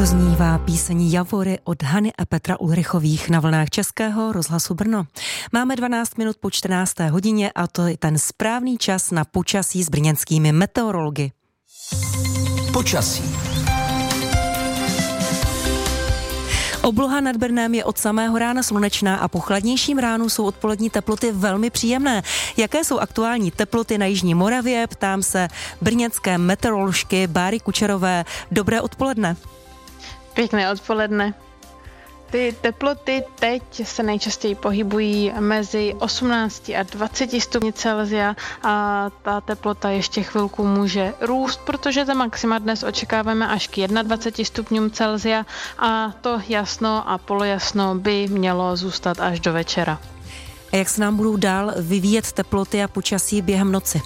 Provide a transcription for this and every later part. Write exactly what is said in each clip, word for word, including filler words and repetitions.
Takto znívá píseň Javory od Hany a Petra Ulrichových na vlnách Českého rozhlasu Brno. Máme dvanáct minut po čtrnácté hodině a to je ten správný čas na počasí s brněnskými meteorology. Počasí. Obloha nad Brnem je od samého rána slunečná a po chladnějším ránu jsou odpolední teploty velmi příjemné. Jaké jsou aktuální teploty na jižní Moravě? Ptám se brněnské meteoroložky Báry Kučerové. Dobré odpoledne. Pěkné odpoledne. Ty teploty teď se nejčastěji pohybují mezi osmnáct a dvacet stupni Celsia a ta teplota ještě chvilku může růst, protože za maxima dnes očekáváme až k dvacet jedna stupňům Celsia a to jasno a polojasno by mělo zůstat až do večera. A jak se nám budou dál vyvíjet teploty a počasí během noci?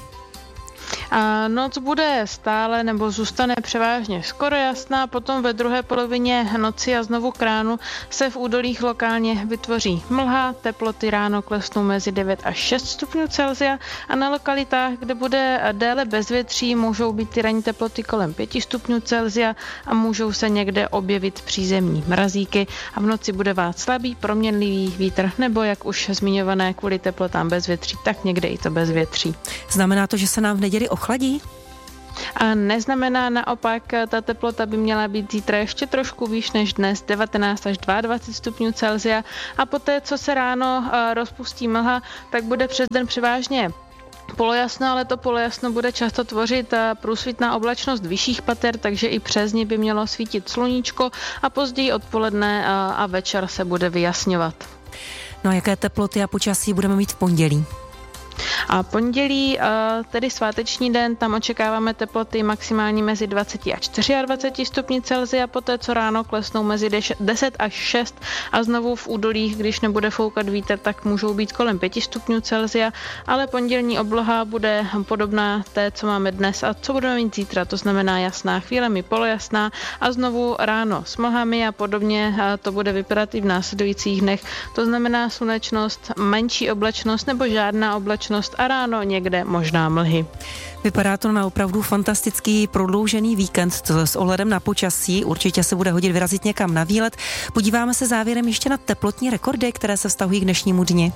A noc bude stále nebo zůstane převážně skoro jasná, potom ve druhé polovině noci a znovu k ránu se v údolích lokálně vytvoří mlha, teploty ráno klesnou mezi devět až šest stupňů Celsia a na lokalitách, kde bude déle bezvětří, můžou být ty ranní teploty kolem pět stupňů Celsia a můžou se někde objevit přízemní mrazíky a v noci bude vát slabý proměnlivý vítr nebo jak už zmiňované kvůli teplotám bezvětří, tak někde i to bezvětří. Znamená to, že se nám v neděli ochladí? A neznamená, naopak, ta teplota by měla být zítra ještě trošku výš než dnes, devatenáct až dvacet dva stupňů Celsia a poté, co se ráno rozpustí mlha, tak bude přes den převážně polojasno, ale to polojasno bude často tvořit průsvitná oblačnost vyšších pater, takže i přes ní by mělo svítit sluníčko a později odpoledne a večer se bude vyjasňovat. No a jaké teploty a počasí budeme mít v pondělí? A pondělí, tedy sváteční den, tam očekáváme teploty maximální mezi dvacet a dvacet čtyři stupni Celsia, poté co ráno klesnou mezi deset až šest a znovu v údolích, když nebude foukat vítr, tak můžou být kolem pět stupňů Celsia, ale pondělní obloha bude podobná té, co máme dnes a co budeme mít zítra, to znamená jasná, chvílemi polojasná a znovu ráno s mlhami a podobně to bude vypadat i v následujících dnech, to znamená slunečnost, menší oblačnost nebo žádná oblačnost a ráno někde možná mlhy. Vypadá to na opravdu fantastický prodloužený víkend s ohledem na počasí. Určitě se bude hodit vyrazit někam na výlet. Podíváme se závěrem ještě na teplotní rekordy, které se vztahují k dnešnímu dni.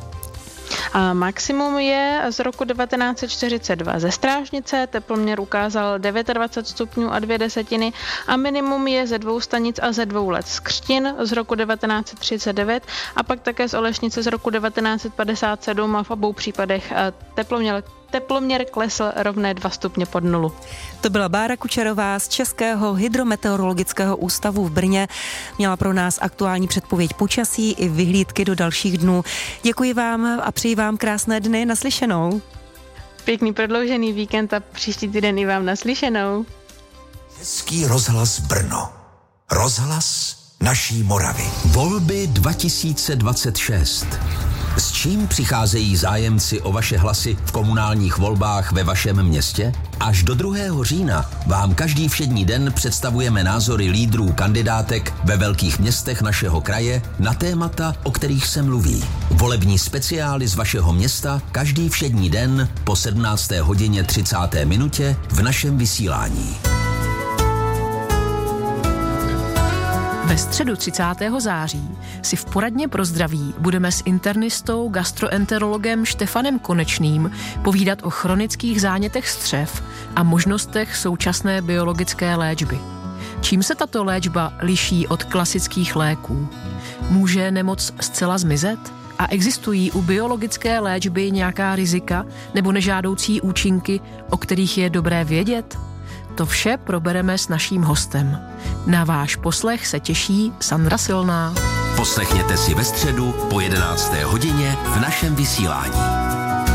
A maximum je z roku devatenáct set čtyřicet dva ze Strážnice, teploměr ukázal dvacet devět stupňů a dvě desetiny a minimum je ze dvou stanic a ze dvou let z Křtin z roku devatenáct set třicet devět a pak také z Olešnice z roku devatenáct set padesát sedm a v obou případech teploměr Teploměr klesl rovné dva stupně pod nulu. To byla Bára Kučerová z Českého hydrometeorologického ústavu v Brně. Měla pro nás aktuální předpověď počasí i vyhlídky do dalších dnů. Děkuji vám a přeji vám krásné dny. Naslyšenou. Pěkný prodloužený víkend a příští týden i vám naslyšenou. Český rozhlas Brno. Rozhlas naší Moravy. Volby dva tisíce dvacet šest. S čím přicházejí zájemci o vaše hlasy v komunálních volbách ve vašem městě? Až do druhého října vám každý všední den představujeme názory lídrů kandidátek ve velkých městech našeho kraje na témata, o kterých se mluví. Volební speciály z vašeho města každý všední den po sedmnácté hodině třicáté minutě v našem vysílání. Ve středu třicátého září si v poradně pro zdraví budeme s internistou, gastroenterologem Štefanem Konečným povídat o chronických zánětech střev a možnostech současné biologické léčby. Čím se tato léčba liší od klasických léků? Může nemoc zcela zmizet? A existují u biologické léčby nějaká rizika nebo nežádoucí účinky, o kterých je dobré vědět? To vše probereme s naším hostem. Na váš poslech se těší Sandra Silná. Poslechněte si ve středu po jedenácté hodině v našem vysílání.